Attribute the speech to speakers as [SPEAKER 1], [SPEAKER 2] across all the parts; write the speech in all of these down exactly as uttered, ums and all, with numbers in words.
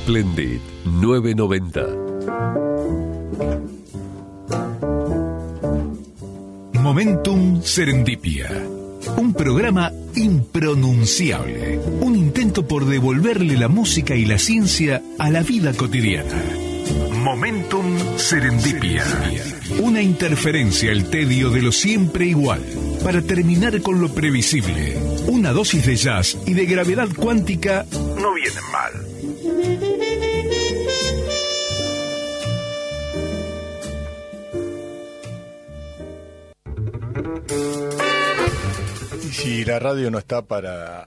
[SPEAKER 1] Splendid nueve noventa.
[SPEAKER 2] Momentum Serendipia. Un programa impronunciable. Un intento por devolverle la música y la ciencia a la vida cotidiana. Momentum Serendipia. Una interferencia al tedio de lo siempre igual, para terminar con lo previsible. Una dosis de jazz y de gravedad cuántica no vienen mal.
[SPEAKER 3] Y si la radio no está para,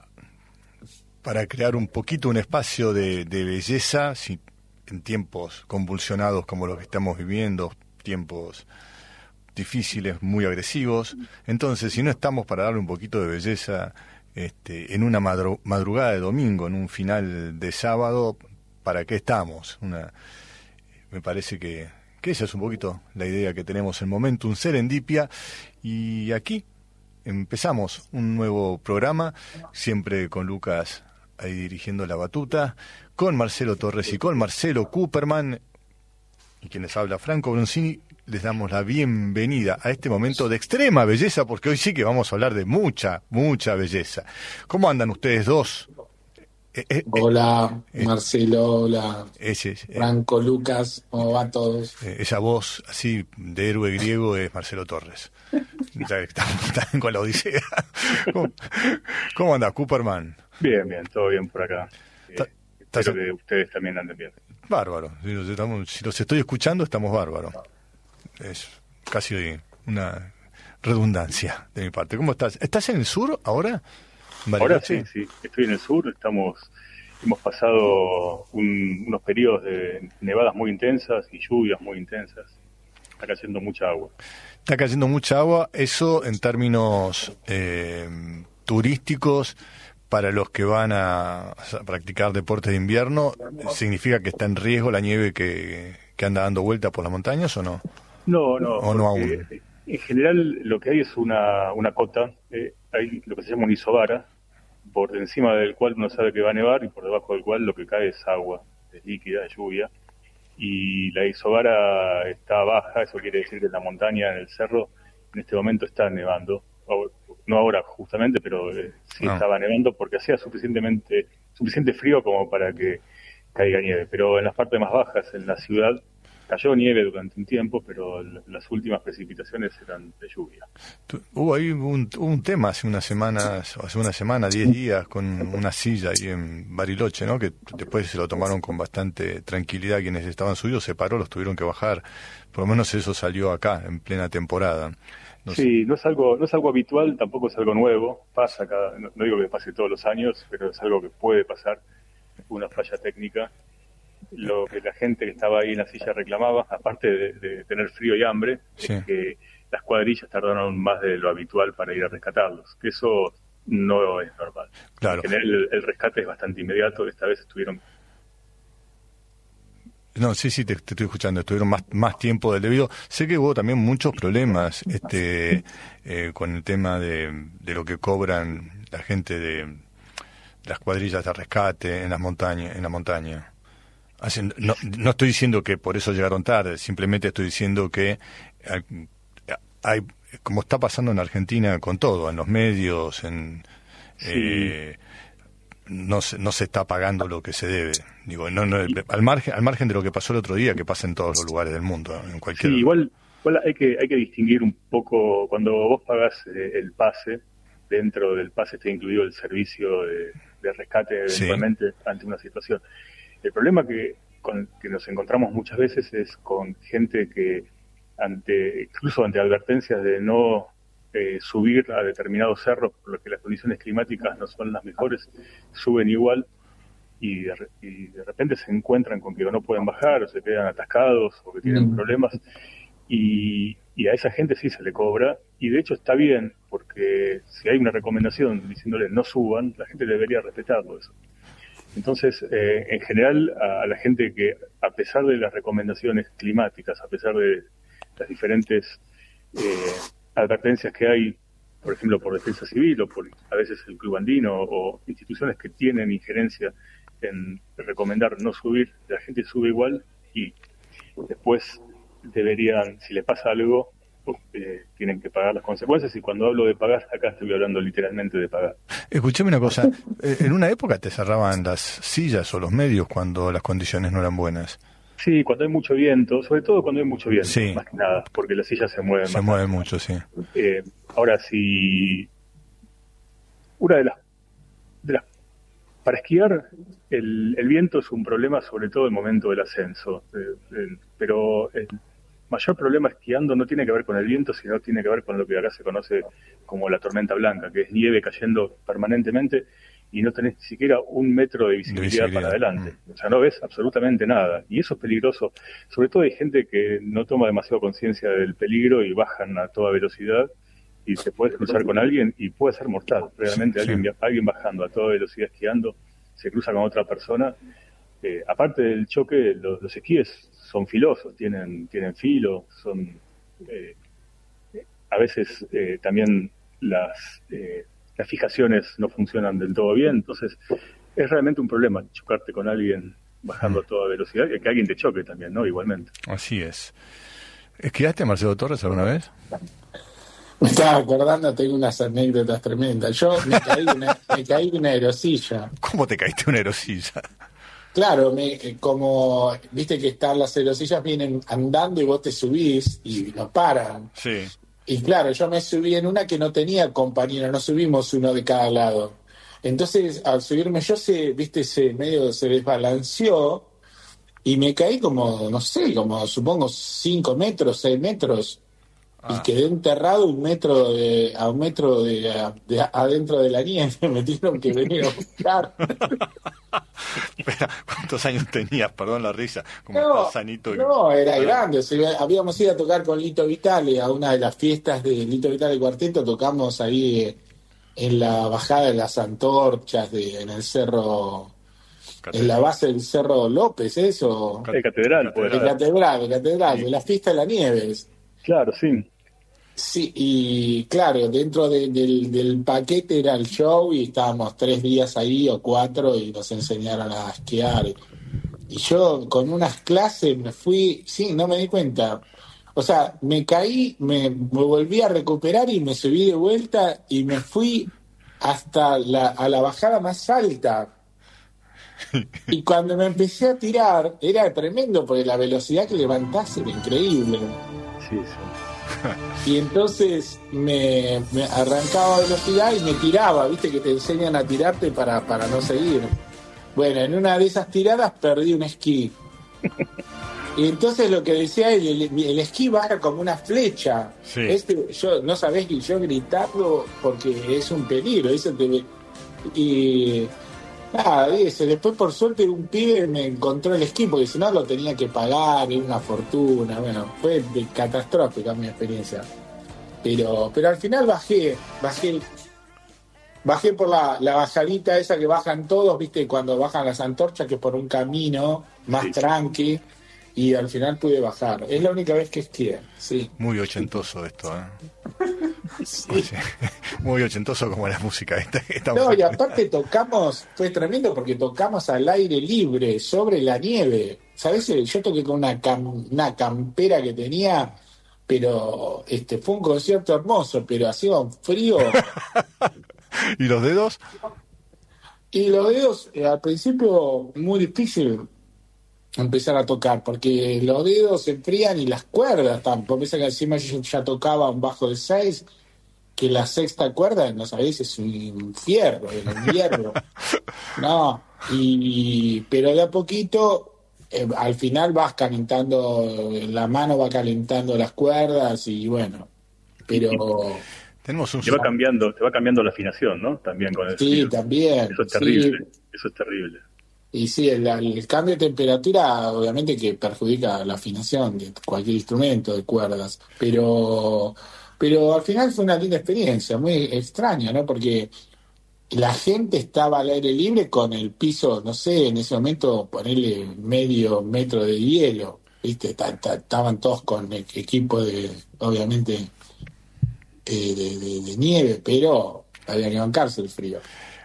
[SPEAKER 3] para crear un poquito un espacio de, de belleza, si en tiempos convulsionados como los que estamos viviendo, tiempos difíciles, muy agresivos, entonces si no estamos para darle un poquito de belleza este, en una madru- madrugada de domingo, en un final de sábado, ¿para qué estamos? Una, me parece que, que esa es un poquito la idea que tenemos en Momentum Serendipia, y aquí empezamos un nuevo programa, siempre con Lucas ahí dirigiendo la batuta, con Marcelo Torres y con Marcelo Cooperman, y quienes habla Franco Bronzini. Les damos la bienvenida a este momento de extrema belleza, porque hoy sí que vamos a hablar de mucha, mucha belleza. ¿Cómo andan ustedes dos?
[SPEAKER 4] Eh, eh, hola, eh, Marcelo, hola,
[SPEAKER 3] ese, eh,
[SPEAKER 4] Franco, Lucas, ¿cómo va todos?
[SPEAKER 3] Eh, esa voz así de héroe griego es Marcelo Torres. Ya estamos también con la Odisea. ¿Cómo, cómo anda, Cooperman?
[SPEAKER 5] Bien, bien, todo bien por acá. Eh, espero que ustedes también anden bien.
[SPEAKER 3] Bárbaro, si los, estamos, si los estoy escuchando estamos bárbaros. Es casi una redundancia de mi parte. ¿Cómo estás? ¿Estás en el sur ahora?
[SPEAKER 5] Ahora sí, sí, estoy en el sur. Estamos, hemos pasado un, unos periodos de nevadas muy intensas y lluvias muy intensas. Está cayendo mucha agua.
[SPEAKER 3] Está cayendo mucha agua. Eso en términos eh, turísticos, para los que van a practicar deportes de invierno, ¿significa que está en riesgo la nieve que, que anda dando vuelta por las montañas o no?
[SPEAKER 5] No, no.
[SPEAKER 3] ¿O no aún?
[SPEAKER 5] En general lo que hay es una, una cota, eh, hay lo que se llama un isobara, por encima del cual uno sabe que va a nevar y por debajo del cual lo que cae es agua, es líquida, es lluvia. Y la isobara está baja, eso quiere decir que en la montaña, en el cerro, en este momento está nevando. No ahora justamente, pero eh, sí no. Estaba nevando porque hacía suficientemente suficiente frío como para que caiga nieve. Pero en las partes más bajas, en la ciudad, cayó nieve durante un tiempo, pero las últimas precipitaciones eran de lluvia.
[SPEAKER 3] Hubo ahí un, un tema hace unas semanas, hace una semana, diez días, con una silla ahí en Bariloche, ¿no? Que después se lo tomaron con bastante tranquilidad quienes estaban subidos, se paró, los tuvieron que bajar. Por lo menos eso salió acá, en plena temporada.
[SPEAKER 5] No sí, sé. no es algo no es algo habitual, tampoco es algo nuevo, pasa cada, no, no digo que pase todos los años, pero es algo que puede pasar, una falla técnica. Lo que la gente que estaba ahí en la silla reclamaba, aparte de, de tener frío y hambre, sí. Es que las cuadrillas tardaron más de lo habitual para ir a rescatarlos, que eso no es normal.
[SPEAKER 3] Claro.
[SPEAKER 5] En general el, el rescate es bastante inmediato, esta vez estuvieron...
[SPEAKER 3] No, sí, sí, te, te estoy escuchando. Estuvieron más más tiempo del debido. Sé que hubo también muchos problemas este eh, con el tema de, de lo que cobran la gente de las cuadrillas de rescate en las montañas, en la montaña. Así, no, no estoy diciendo que por eso llegaron tarde, simplemente estoy diciendo que hay, como está pasando en Argentina con todo, en los medios, en sí. eh, no se, no se está pagando lo que se debe. Digo, no, no, al margen al margen de lo que pasó el otro día, que pasa en todos los lugares del mundo, en cualquier.
[SPEAKER 5] Sí, igual, igual hay que hay que distinguir un poco cuando vos pagás eh, el pase, dentro del pase está incluido el servicio de, de rescate eventualmente sí. Ante una situación. El problema que con que nos encontramos muchas veces es con gente que ante incluso ante advertencias de no Eh, subir a determinados cerros por lo que las condiciones climáticas no son las mejores, suben igual y de, y de repente se encuentran con que no pueden bajar o se quedan atascados o que tienen mm. problemas y, y a esa gente sí se le cobra y de hecho está bien porque si hay una recomendación diciéndole no suban, la gente debería respetarlo eso. Entonces, eh, en general a, a la gente que a pesar de las recomendaciones climáticas, a pesar de las diferentes eh, advertencias que hay, por ejemplo, por Defensa Civil o por a veces el Club Andino o instituciones que tienen injerencia en recomendar no subir, la gente sube igual y después deberían, si le pasa algo, eh, tienen que pagar las consecuencias. Y cuando hablo de pagar, acá estoy hablando literalmente de pagar.
[SPEAKER 3] Escuchame una cosa, en una época te cerraban las sillas o los medios cuando las condiciones no eran buenas.
[SPEAKER 5] Sí, cuando hay mucho viento, sobre todo cuando hay mucho viento,
[SPEAKER 3] sí.
[SPEAKER 5] Más que nada, porque las sillas se mueven.
[SPEAKER 3] Se mueven mucho, sí.
[SPEAKER 5] Eh, ahora, si una de las, de las para esquiar, el, el viento es un problema, sobre todo en el momento del ascenso. Eh, eh, pero el mayor problema esquiando no tiene que ver con el viento, sino tiene que ver con lo que acá se conoce como la tormenta blanca, que es nieve cayendo permanentemente y no tenés ni siquiera un metro de visibilidad, de visibilidad. para adelante. Mm. O sea, no ves absolutamente nada. Y eso es peligroso. Sobre todo hay gente que no toma demasiado conciencia del peligro y bajan a toda velocidad y te puedes cruzar con alguien y puede ser mortal. Realmente sí, alguien, sí. alguien bajando a toda velocidad esquiando se cruza con otra persona. Eh, aparte del choque, los, los esquíes son filosos, tienen, tienen filo, son eh, a veces eh, también las... Eh, las fijaciones no funcionan del todo bien, entonces es realmente un problema chocarte con alguien bajando a toda velocidad y que alguien te choque también, ¿no? Igualmente.
[SPEAKER 3] Así es. ¿Esquiaste, Marcelo Torres, alguna vez?
[SPEAKER 4] Me estaba acordando, tengo unas anécdotas tremendas. Yo me caí de una, me caí de una aerosilla.
[SPEAKER 3] ¿Cómo te caíste de una aerosilla?
[SPEAKER 4] Claro, me, como viste que están las aerosillas, vienen andando y vos te subís y no paran.
[SPEAKER 3] Sí.
[SPEAKER 4] Y claro, yo me subí en una que no tenía compañero, no subimos uno de cada lado. Entonces, al subirme yo, se, viste, se medio se desbalanceó y me caí como, no sé, como supongo cinco metros, seis metros. Ah. Y quedé enterrado un metro de, a un metro de, de, de adentro de la nieve. Me tuvieron que venir a buscar.
[SPEAKER 3] Espera, ¿cuántos años tenías? Perdón la risa. Como
[SPEAKER 4] no,
[SPEAKER 3] estás sanito. Y...
[SPEAKER 4] no, era grande. O sea, habíamos ido a tocar con Lito Vitale a una de las fiestas de Lito Vitale Cuarteto. Tocamos ahí eh, en la bajada de las antorchas, de, en el cerro... Catedral. En la base del Cerro López, ¿eso?
[SPEAKER 5] El Catedral.
[SPEAKER 4] Pues. El Catedral, el Catedral, sí. De la fiesta de la Nieves.
[SPEAKER 5] Claro, sí.
[SPEAKER 4] Sí, y claro, dentro de, del, del paquete era el show y estábamos tres días ahí o cuatro y nos enseñaron a esquiar. Y yo con unas clases me fui, sí, no me di cuenta. O sea, me caí, me, me volví a recuperar y me subí de vuelta y me fui hasta la, a la bajada más alta. Y cuando me empecé a tirar, era tremendo porque la velocidad que levantás era increíble.
[SPEAKER 5] Sí, sí.
[SPEAKER 4] Y entonces me, me arrancaba a velocidad y me tiraba, viste que te enseñan a tirarte para, para no seguir. Bueno, en una de esas tiradas perdí un esquí. Y entonces lo que decía él, el, el esquí baja como una flecha.
[SPEAKER 3] Sí.
[SPEAKER 4] Este, yo no sabés que yo gritarlo porque es un peligro. Eso te, y nada, dice, después por suerte un pibe me encontró el esquí, porque si no lo tenía que pagar, era una fortuna. Bueno, fue de catastrófica mi experiencia. Pero, pero al final bajé, bajé, bajé por la, la bajadita esa que bajan todos, viste, cuando bajan las antorchas, que por un camino más sí. tranqui, y al final pude bajar. Es la única vez que esquié, sí.
[SPEAKER 3] Muy ochentoso esto, ¿eh? Sí. Muy ochentoso como la música esta.
[SPEAKER 4] No, y aparte tocamos, fue tremendo porque tocamos al aire libre, sobre la nieve. ¿Sabés? Yo toqué con una, cam, una campera que tenía, pero este fue un concierto hermoso, pero hacía un frío.
[SPEAKER 3] ¿Y los dedos?
[SPEAKER 4] Y los dedos, eh, al principio, muy difícil empezar a tocar, porque los dedos se enfrían y las cuerdas tampoco. Piensa que encima yo ya tocaba un bajo de seis, que la sexta cuerda, no sabéis, es un fierro, es un hierro. No, y pero de a poquito, eh, al final vas calentando, la mano va calentando las cuerdas y bueno, pero...
[SPEAKER 3] Tenemos un...
[SPEAKER 5] Te va cambiando, te va cambiando la afinación, ¿no? También con el
[SPEAKER 4] Sí, frío. También.
[SPEAKER 5] Eso es terrible,
[SPEAKER 4] sí.
[SPEAKER 5] eso es terrible.
[SPEAKER 4] Y sí, el, el cambio de temperatura obviamente que perjudica la afinación de cualquier instrumento, de cuerdas, pero pero al final fue una linda experiencia, muy extraña, ¿no? Porque la gente estaba al aire libre con el piso, no sé, en ese momento ponerle medio metro de hielo, ¿viste? Estaban todos con equipo de, obviamente, eh, de, de, de nieve, pero había que bancarse el frío.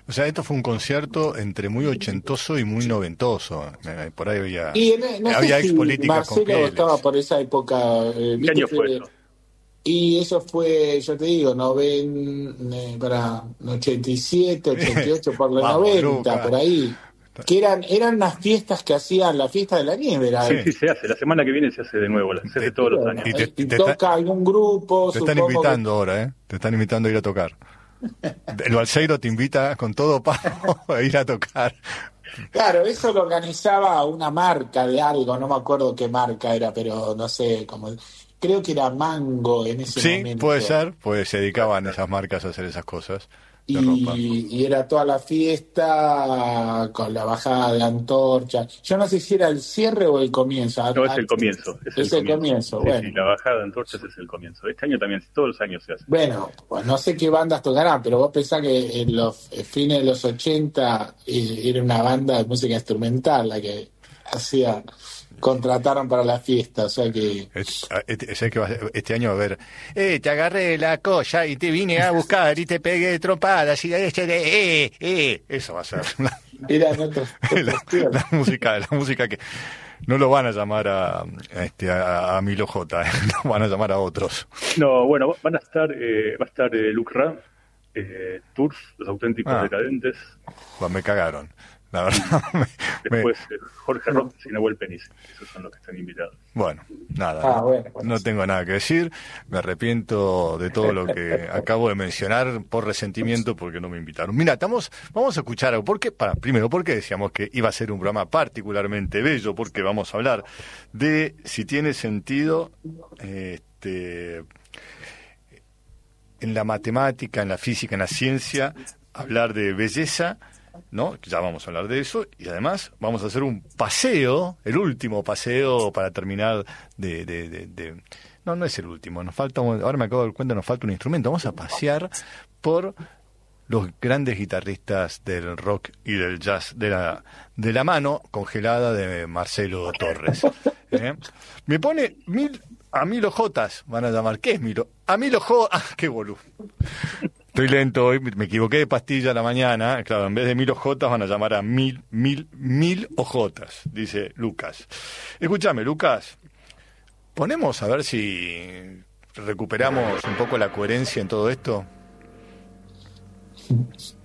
[SPEAKER 3] O sea, esto fue un concierto entre muy ochentoso y muy noventoso. Eh, Por ahí había,
[SPEAKER 4] Y no, no
[SPEAKER 3] había
[SPEAKER 4] sé
[SPEAKER 3] ex
[SPEAKER 4] si
[SPEAKER 3] políticas con
[SPEAKER 4] Marcelo
[SPEAKER 3] Pieles.
[SPEAKER 4] estaba por esa época. Eh,
[SPEAKER 5] ¿Qué año fue eso?
[SPEAKER 4] Y eso fue, yo te digo, noven, eh, para ochenta y siete, ochenta y ocho, por los
[SPEAKER 3] Vamos,
[SPEAKER 4] noventa,
[SPEAKER 3] Luca.
[SPEAKER 4] por ahí. Que eran eran las fiestas que hacían, la fiesta de la nieve. Era,
[SPEAKER 5] Sí, sí, se hace. La semana que viene se hace de nuevo, se hace todos los años.
[SPEAKER 3] Y te-
[SPEAKER 4] y
[SPEAKER 3] te
[SPEAKER 4] toca
[SPEAKER 3] está-
[SPEAKER 4] algún grupo.
[SPEAKER 3] Te están
[SPEAKER 4] supongo
[SPEAKER 3] invitando ahora, ¿eh? Te están invitando a ir a tocar. El Balseiro te invita con todo pago a ir a tocar.
[SPEAKER 4] que- claro, eso lo organizaba una marca de algo, no me acuerdo qué marca era, pero no sé, como creo que era Mango en ese
[SPEAKER 3] Sí,
[SPEAKER 4] momento.
[SPEAKER 3] puede ser, pues se dedicaban esas marcas a hacer esas cosas de ropa.
[SPEAKER 4] Y, y era toda la fiesta con la bajada de antorcha. Yo no sé si era el cierre o el comienzo.
[SPEAKER 5] No, es el comienzo. Es,
[SPEAKER 4] Es el comienzo,
[SPEAKER 5] Sí,
[SPEAKER 4] bueno.
[SPEAKER 5] sí, la bajada de antorchas es el comienzo. Este año también, todos los años se hace.
[SPEAKER 4] Bueno, pues no sé qué bandas tocarán, pero vos pensás que en los fines de los ochenta eh, era una banda de música instrumental la que hacía, contrataron para la fiesta, o sea que...
[SPEAKER 3] Este, este, sé que va a ser- este año va a haber, eh, te agarré la colla y te vine a buscar y te pegué trompadas y este de, eh, eh, eso va a ser la,
[SPEAKER 4] Eran otros,
[SPEAKER 3] la-
[SPEAKER 4] otros tiempos.
[SPEAKER 3] la música, la música que no lo van a llamar a, a este a, a Milo J, eh, lo van a llamar a otros.
[SPEAKER 5] No, bueno, van a estar, eh, va a estar eh, Luc Ra, eh, Turf, Los Auténticos
[SPEAKER 3] Ah.
[SPEAKER 5] Decadentes,
[SPEAKER 3] Pues me cagaron, la verdad. me- me-
[SPEAKER 5] después eh, Jorge Rojas y Nahuel Penice. Esos son los que están invitados.
[SPEAKER 3] Bueno, nada,
[SPEAKER 4] Ah,
[SPEAKER 3] no,
[SPEAKER 4] bueno, bueno.
[SPEAKER 3] no tengo nada que decir, me arrepiento de todo lo que acabo de mencionar por resentimiento porque no me invitaron. Mira, estamos, vamos a escuchar algo, porque, para, primero, porque decíamos que iba a ser un programa particularmente bello, porque vamos a hablar de si tiene sentido este, en la matemática, en la física, en la ciencia, hablar de belleza, ¿no? Ya vamos a hablar de eso, y además vamos a hacer un paseo, el último paseo para terminar de... de, de, de- no, no es el último, nos falta, un- ahora me acabo de dar cuenta, nos falta un instrumento, vamos a pasear por los grandes guitarristas del rock y del jazz, de la, de la mano congelada de Marcelo Torres. ¿Eh? Me pone mil, a Milo Jotas, van a llamar, ¿qué es Milo? A Milo J, ah, qué boludo. Estoy lento hoy, me equivoqué de pastilla a la mañana. Claro, en vez de mil ojotas van a llamar a mil, mil, mil ojotas, dice Lucas. Escúchame, Lucas, ponemos a ver si recuperamos un poco la coherencia en todo esto.